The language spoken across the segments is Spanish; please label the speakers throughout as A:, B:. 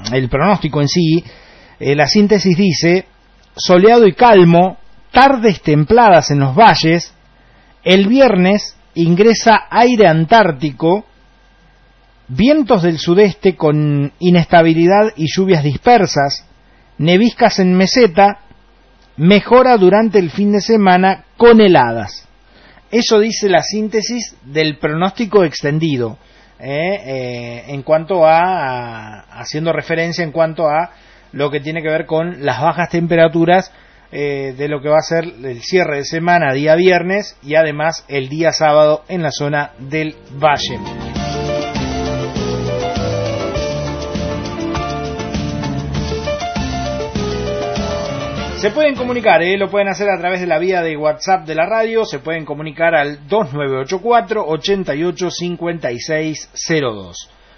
A: el pronóstico en sí, la síntesis dice: soleado y calmo, tardes templadas en los valles. El viernes ingresa aire antártico, vientos del sudeste con inestabilidad y lluvias dispersas, neviscas en meseta, mejora durante el fin de semana con heladas. Eso dice la síntesis del pronóstico extendido, en cuanto haciendo referencia en cuanto a lo que tiene que ver con las bajas temperaturas de lo que va a ser el cierre de semana día viernes y además el día sábado en la zona del valle. Se pueden comunicar, lo pueden hacer a través de la vía de WhatsApp de la radio, se pueden comunicar al 2984-885602.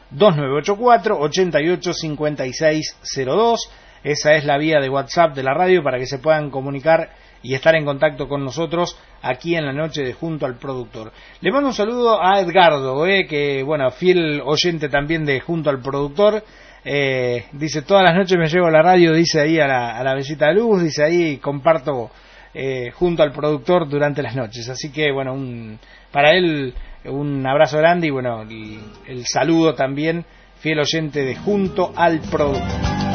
A: 2984-885602, esa es la vía de WhatsApp de la radio para que se puedan comunicar y estar en contacto con nosotros aquí en la noche de Junto al Productor. Le mando un saludo a Edgardo, que bueno, fiel oyente también de Junto al Productor. Dice: todas las noches me llevo a la radio, dice ahí a la mesita de luz, dice ahí comparto junto al productor durante las noches. Así que bueno, para él un abrazo grande y bueno, el saludo también, fiel oyente de Junto al Productor.